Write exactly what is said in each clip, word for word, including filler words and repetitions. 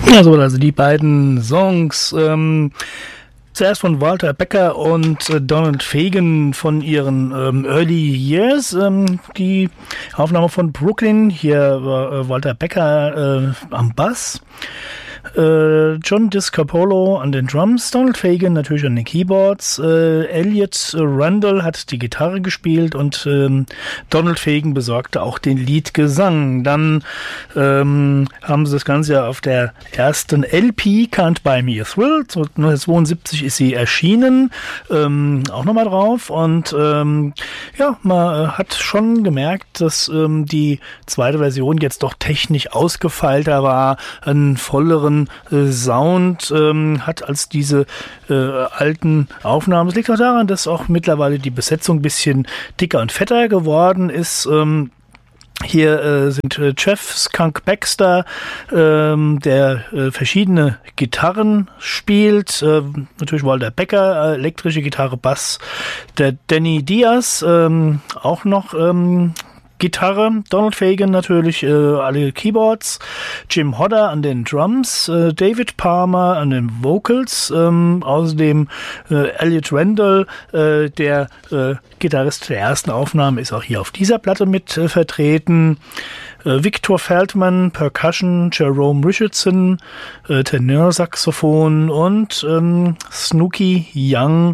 Ja, so, also die beiden Songs, ähm, zuerst von Walter Becker und äh, Donald Fagen von ihren ähm, Early Years. Ähm, die Aufnahme von Brooklyn, hier war äh, Walter Becker äh, am Bass. Äh, John Discapolo an den Drums, Donald Fagen natürlich an den Keyboards, äh, Elliot Randall hat die Gitarre gespielt und ähm, Donald Fagen besorgte auch den Leadgesang. Dann ähm, haben sie das Ganze ja auf der ersten L P Can't Buy Me a Thrill, neunzehnhundertzweiundsiebzig ist sie erschienen, ähm, auch nochmal drauf und ähm, ja, man äh, hat schon gemerkt, dass ähm, die zweite Version jetzt doch technisch ausgefeilter war, einen volleren Sound ähm, hat als diese äh, alten Aufnahmen. Es liegt auch daran, dass auch mittlerweile die Besetzung ein bisschen dicker und fetter geworden ist. Ähm, Hier äh, sind äh, Jeff Skunk Baxter, ähm, der äh, verschiedene Gitarren spielt. Äh, natürlich Walter Becker, äh, elektrische Gitarre, Bass. Der Danny Diaz, ähm, auch noch ähm, Gitarre, Donald Fagen natürlich, äh, alle Keyboards, Jim Hodder an den Drums, äh, David Palmer an den Vocals, ähm, außerdem äh, Elliot Randall, äh, der äh, Gitarrist der ersten Aufnahme, ist auch hier auf dieser Platte mit äh, vertreten. Äh, Victor Feldman, Percussion, Jerome Richardson, äh, Tenorsaxophon und ähm, Snooky Young,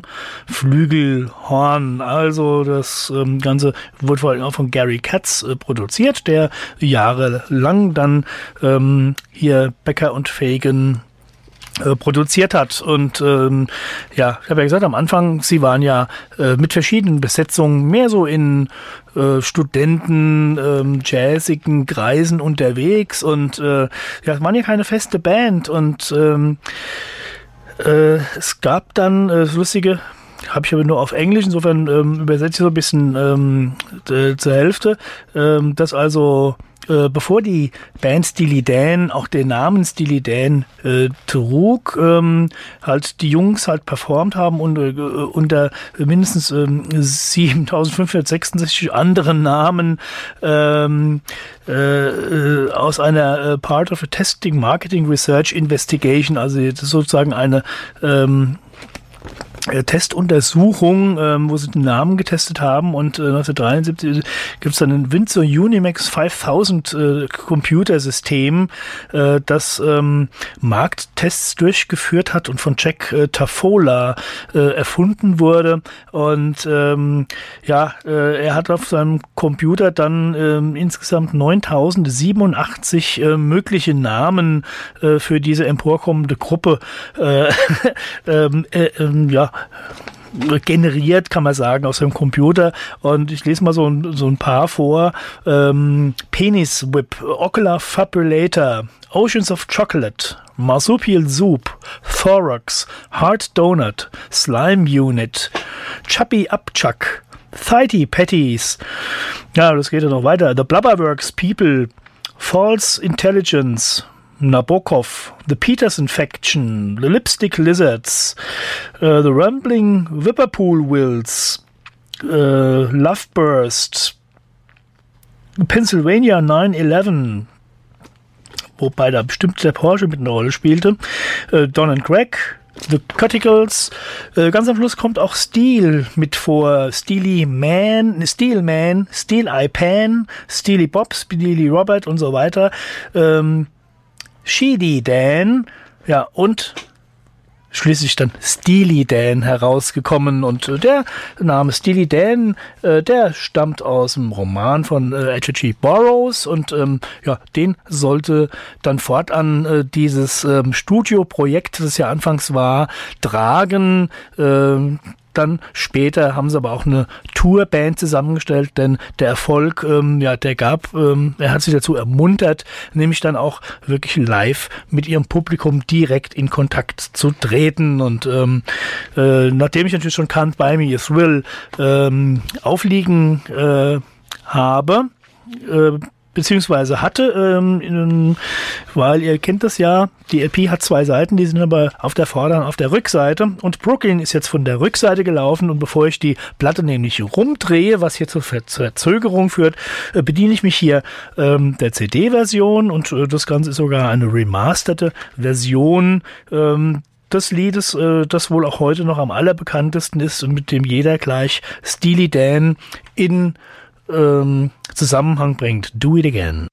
Flügelhorn. Also das ähm, Ganze wurde vor allem auch von Gary Katz äh, produziert, der jahrelang dann ähm, hier Becker und Fagen äh, produziert hat. Und ähm, ja, ich habe ja gesagt, am Anfang, sie waren ja äh, mit verschiedenen Besetzungen mehr so in äh, Studenten, ähm, jazzigen Kreisen unterwegs und äh, ja, es waren ja keine feste Band und ähm, äh, es gab dann äh, das Lustige, habe ich aber nur auf Englisch, insofern ähm, übersetze ich so ein bisschen ähm, d- zur Hälfte, ähm, dass also Äh, bevor die Band Steely Dan auch den Namen Steely Dan äh, trug, ähm, halt die Jungs halt performt haben und, äh, unter mindestens ähm, siebentausendfünfhundertsechsundsechzig anderen Namen ähm, äh, aus einer äh, Part of a Testing Marketing Research Investigation, also das ist sozusagen eine ähm, Testuntersuchung, ähm, wo sie den Namen getestet haben und äh, neunzehnhundertdreiundsiebzig gibt es dann ein Windsor Unimax fünftausend äh, Computersystem, äh, das ähm, Markttests durchgeführt hat und von Jack äh, Tafola äh, erfunden wurde und ähm, ja, äh, er hat auf seinem Computer dann ähm, insgesamt neuntausendsiebenundachtzig äh, mögliche Namen äh, für diese emporkommende Gruppe äh, ähm, äh, äh, ja generiert, kann man sagen, aus dem Computer. Und ich lese mal so ein, so ein paar vor. Ähm, Penis Whip, Ocular Fibrillator, Oceans of Chocolate, Marsupial Soup, Thorax, Hard Donut, Slime Unit, Chubby Upchuck, Thighty Patties. Ja, das geht ja noch weiter. The Blubberworks People, False Intelligence, Nabokov, The Peterson Faction, The Lipstick Lizards, uh, The Rumbling Whipperpool Wills, uh, Loveburst, Pennsylvania nine eleven, wobei da bestimmt der Porsche mit einer Rolle spielte, uh, Don and Greg, The Cuticles, äh, ganz am Schluss kommt auch Steel mit vor, Steely Man, Steel Man, Steel Eye Pan, Steely Bob, Steely Robert und so weiter, ähm, Sheedy Dan, ja, und schließlich dann Steely Dan herausgekommen und äh, der Name Steely Dan, äh, der stammt aus dem Roman von äh, H G Burroughs und ähm, ja, den sollte dann fortan äh, dieses ähm, Studioprojekt, das ja anfangs war, tragen. Äh, Dann später haben sie aber auch eine Tourband zusammengestellt, denn der Erfolg, ähm, ja, der gab, ähm, er hat sich dazu ermuntert, nämlich dann auch wirklich live mit ihrem Publikum direkt in Kontakt zu treten. Und ähm, äh, nachdem ich natürlich schon Can't Buy Me a Thrill ähm, aufliegen äh, habe, äh, beziehungsweise hatte, ähm, in, weil ihr kennt das ja, die L P hat zwei Seiten, die sind aber auf der Vorder- und auf der Rückseite und Brooklyn ist jetzt von der Rückseite gelaufen und bevor ich die Platte nämlich rumdrehe, was hier zur Verzögerung führt, äh, bediene ich mich hier ähm, der C D-Version und äh, das Ganze ist sogar eine remasterte Version ähm, des Liedes, äh, das wohl auch heute noch am allerbekanntesten ist und mit dem jeder gleich Steely Dan in ähm, Zusammenhang bringt. Do It Again.